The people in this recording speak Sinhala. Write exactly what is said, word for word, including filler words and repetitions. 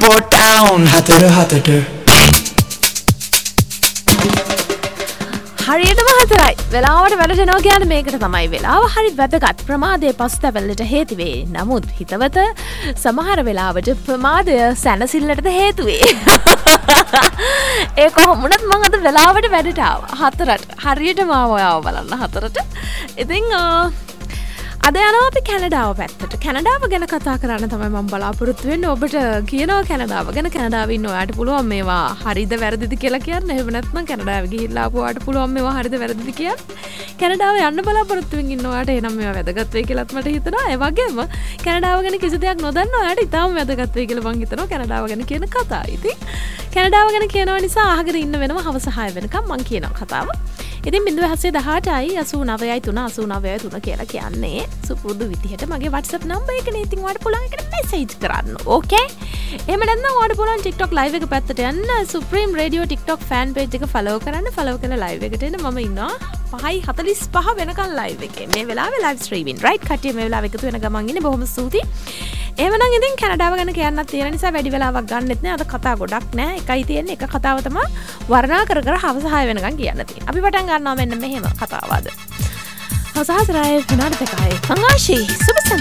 down හතර හතට හරියටම හතරයි වෙලාවට වැළටෙනවා කියන්නේ මේකට තමයි. වෙලාව හරි වැදගත්. ප්‍රමාදයේ පසුතැවෙල්ලට හේතු වේ. නමුත් හිතවත සමහර වෙලාවට ප්‍රමාදය සැනසෙල්ලටද හේතු වේ. ඒ කොහොමුණත් මම අද වෙලාවට වැඩට ආවා. හතරට. හරියටම ආවා බලන්න හතරට. ඉතින් අද යනවා අපි කැනඩාව පැත්තට. කැනඩාව ගැන කතා කරන්න තමයි මම බලාපොරොත්තු වෙන්නේ. ඔබට කියනවා කැනඩාව ගැන. කැනඩාවේ ඉන්න ඔයාට පුළුවන් මේවා හරිද වැරදිද කියලා කියන්න. එහෙම නැත්නම් කැනඩාවේ ගිහිල්ලා ආපු ඔයාට පුළුවන් මේවා හරිද වැරදිද කියන්න. කැනඩාව යන්න බලාපොරොත්තු වෙමින් ඉන්න ඔයාට එනම් මේවා වැදගත් වෙයි කියලාත් මට හිතෙනවා. ඒ වගේම කැනඩාව ගැන කිසි දෙයක් නොදන්න ඔයාට ඉතාම වැදගත් වෙයි කියලා මම හිතනවා කැනඩාව ගැන කියන කතාව. ඉතින් කැනඩාව ගැන කියනවා නිසා අහගෙන ඉන්න වෙනවා හවස හය වෙනකම් මම කියනවා කතාව. ඉතින් බිංදුව හතේ දහඅටයි අසූ නවයයි තුන අසූ නවයයි තුන කියලා කියන්නේ සුපුරුදු විදිහට මගේ WhatsApp නම්බර් එකනේ. ඉතින් ඔයාලට පුළුවන් එකට මෙසේජ් කරන්න. ඕකේ? එහෙම නැත්නම් ඔයාලට පුළුවන් TikTok live එක පැත්තට යන්න. Supreme Radio TikTok fan page එක follow කරන්න. follow කරලා live එකට එන්න. මම ඉන්නවා පහයි හතළිස් පහ වෙනකන් live එකේ. මේ වෙලාවේ live streaming right කට්ටිය මේ වෙලාව එකතු වෙන ගමන් ඉන්නේ. බොහොම ස්තුතියි. එහෙමනම් ඉතින් කැනඩාව ගැන කියන්නත් තියෙන නිසා වැඩි වෙලාවක් ගන්නෙත් නෑ. අද කතා ගොඩක් නෑ. එකයි තියෙන්නේ. එක කතාව තමයි වර්ණනා කර කර හවස හය වෙනකන් කියන්න තියෙන්නේ. අපි පටන් ගන්නවා මෙන්න මෙහෙම කතාව අද. හවස හතරයි විනාඩි දෙකයි. අංගාෂි සුබ